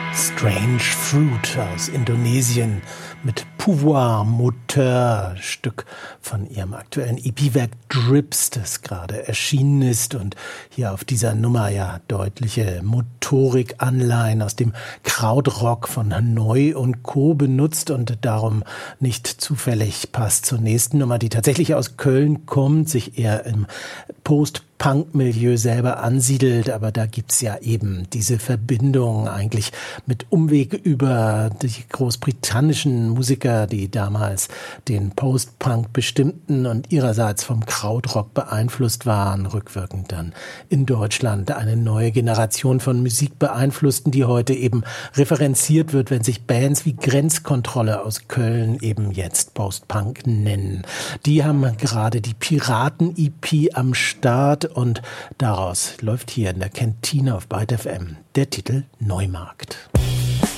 Strange Fruit aus Indonesien mit Pouvoir Moteur, Stück von ihrem aktuellen EP-Werk Drips, das gerade erschienen ist und hier auf dieser Nummer ja deutliche Motorik-Anleihen aus dem Krautrock von Hanoi und Co. benutzt und darum nicht zufällig passt zur nächsten Nummer, die tatsächlich aus Köln kommt, sich eher im Post-Punk-Milieu selber ansiedelt, aber da gibt's ja eben diese Verbindung eigentlich mit Umweg über die großbritannischen Musiker, die damals den Post-Punk bestimmten und ihrerseits vom Krautrock beeinflusst waren, rückwirkend dann in Deutschland eine neue Generation von Musik beeinflussten, die heute eben referenziert wird, wenn sich Bands wie Grenzkontrolle aus Köln eben jetzt Post-Punk nennen. Die haben gerade die Piraten-EP am Start und daraus läuft hier in der Kantine auf Byte FM der Titel Neumarkt.